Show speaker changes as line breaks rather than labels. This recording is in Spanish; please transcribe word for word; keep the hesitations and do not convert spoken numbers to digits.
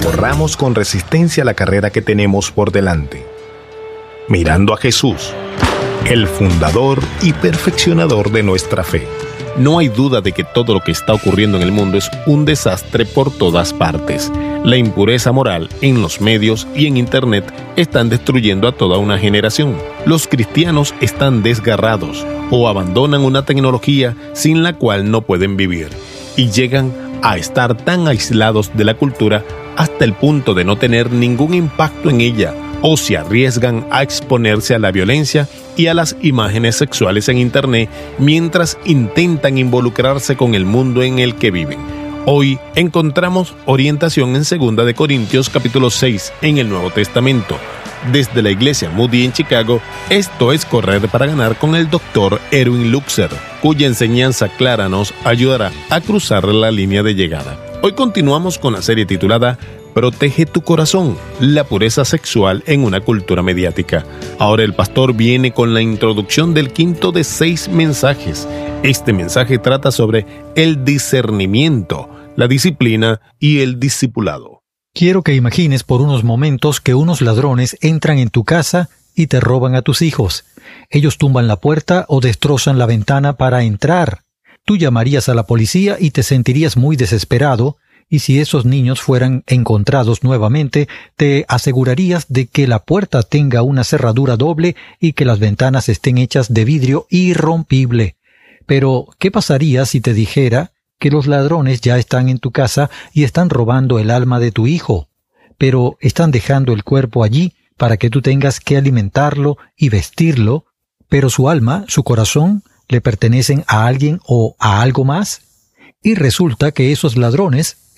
corramos con resistencia la carrera que tenemos por delante, mirando a Jesús, el fundador y perfeccionador de nuestra fe. No hay duda de que todo lo que está ocurriendo en el mundo es un desastre por todas partes. La impureza moral en los medios y en Internet están destruyendo a toda una generación. Los cristianos están desgarrados o abandonan una tecnología sin la cual no pueden vivir y llegan a estar tan aislados de la cultura hasta el punto de no tener ningún impacto en ella, o se arriesgan a exponerse a la violencia y a las imágenes sexuales en Internet mientras intentan involucrarse con el mundo en el que viven. Hoy encontramos orientación en segunda de Corintios capítulo seis en el Nuevo Testamento. Desde la iglesia Moody en Chicago, esto es Correr para Ganar con el doctor Erwin Luxer, cuya enseñanza clara nos ayudará a cruzar la línea de llegada. Hoy continuamos con la serie titulada Protege tu corazón, la pureza sexual en una cultura mediática. Ahora el pastor viene con la introducción del quinto de seis mensajes. Este mensaje trata sobre el discernimiento, la disciplina y el discipulado.
Quiero que imagines por unos momentos que unos ladrones entran en tu casa y te roban a tus hijos. Ellos tumban la puerta o destrozan la ventana para entrar. Tú llamarías a la policía y te sentirías muy desesperado, y si esos niños fueran encontrados nuevamente, te asegurarías de que la puerta tenga una cerradura doble y que las ventanas estén hechas de vidrio irrompible. Pero, ¿qué pasaría si te dijera que los ladrones ya están en tu casa y están robando el alma de tu hijo, pero están dejando el cuerpo allí para que tú tengas que alimentarlo y vestirlo, pero su alma, su corazón, le pertenecen a alguien o a algo más? Y resulta que esos ladrones